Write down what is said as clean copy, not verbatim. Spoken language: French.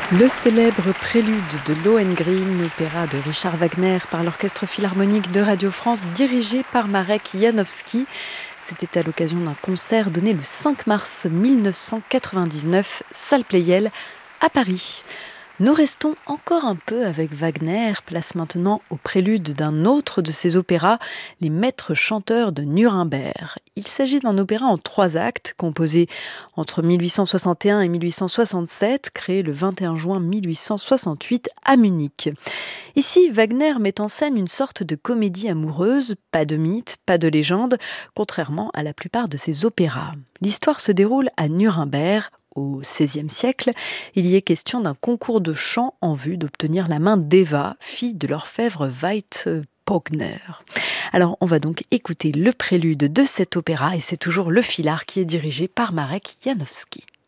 Le célèbre prélude de Lohengrin, opéra de Richard Wagner par l'Orchestre Philharmonique de Radio France, dirigé par Marek Janowski. C'était à l'occasion d'un concert donné le 5 mars 1999, salle Pleyel, à Paris. Nous restons encore un peu avec Wagner, place maintenant au prélude d'un autre de ses opéras, Les Maîtres chanteurs de Nuremberg. Il s'agit d'un opéra en 3 actes, composé entre 1861 et 1867, créé le 21 juin 1868 à Munich. Ici, Wagner met en scène une sorte de comédie amoureuse, pas de mythe, pas de légende, contrairement à la plupart de ses opéras. L'histoire se déroule à Nuremberg, au XVIe siècle. Il y est question d'un concours de chant en vue d'obtenir la main d'Eva, fille de l'orfèvre Veit Pogner. Alors, on va donc écouter le prélude de cet opéra et c'est toujours le Filard qui est dirigé par Marek Janowski.